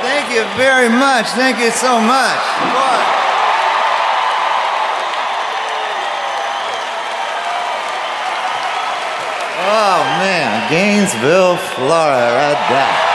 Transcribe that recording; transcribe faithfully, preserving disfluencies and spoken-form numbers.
Thank you very much. Thank you so much. Boy. Oh, man. Gainesville, Florida, right there.